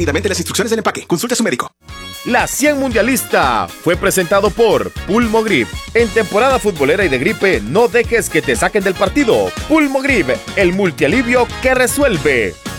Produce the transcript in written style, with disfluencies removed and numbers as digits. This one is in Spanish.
detenidamente las instrucciones del empaque. Consulte a su médico. La 100 Mundialista fue presentado por Pulmogrip. En temporada futbolera y de gripe, no dejes que te saquen del partido. Pulmogrip, el multialivio que resuelve.